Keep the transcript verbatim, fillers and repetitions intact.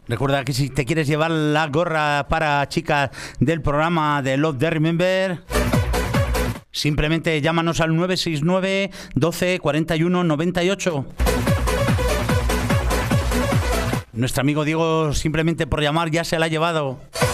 Recuerda que si te quieres llevar la gorra para chicas del programa de Love the Remember, simplemente llámanos al nueve seis nueve, doce, cuarenta y uno, noventa y ocho. Nuestro amigo Diego, simplemente por llamar, ya se la ha llevado.